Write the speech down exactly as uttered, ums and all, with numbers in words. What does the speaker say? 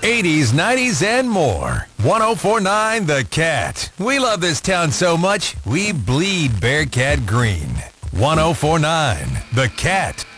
eighties, nineties, and more. ten forty-nine The Cat. We love this town so much, we bleed Bearcat green. ten forty-nine The Cat.